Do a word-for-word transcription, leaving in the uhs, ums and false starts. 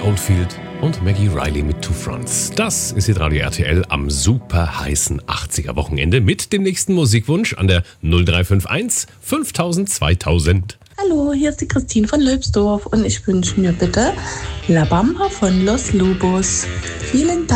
Oldfield und Maggie Riley mit Two Fronts. Das ist hier Radio R T L am super heißen achtziger Wochenende mit dem nächsten Musikwunsch an der null drei fünf eins fünftausend zweitausend. Hallo, hier ist die Christine von Lölbsdorf und ich wünsche mir bitte La Bamba von Los Lobos. Vielen Dank.